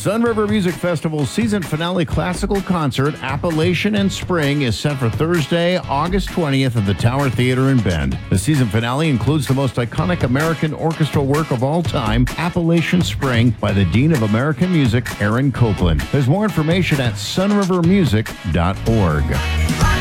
Sun River Music Festival's season finale classical concert, Appalachian in Spring, is set for Thursday, August 20th at the Tower Theater in Bend. The season finale includes the most iconic American orchestral work of all time, Appalachian Spring, by the Dean of American Music, Aaron Copland. There's more information at sunrivermusic.org.